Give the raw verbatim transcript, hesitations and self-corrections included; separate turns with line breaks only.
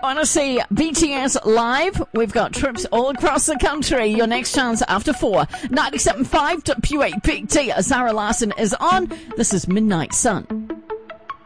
want to see B T S live? We've got trips all across the country. Your next chance after four. ninety-seven point five W A P T. Sarah Larson is on. This is Midnight Sun.